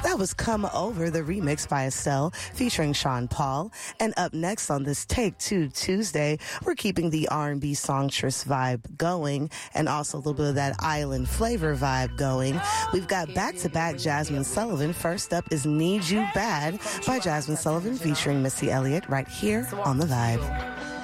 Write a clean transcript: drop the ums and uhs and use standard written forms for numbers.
That was Come Over, the remix by Estelle, featuring Sean Paul. And up next on this Take Two Tuesday, we're keeping the R&B songstress vibe going and also a little bit of that island flavor vibe going. We've got back-to-back Jazmine Sullivan. First up is Need You Bad by Jazmine Sullivan featuring Missy Elliott right here on The Vibe.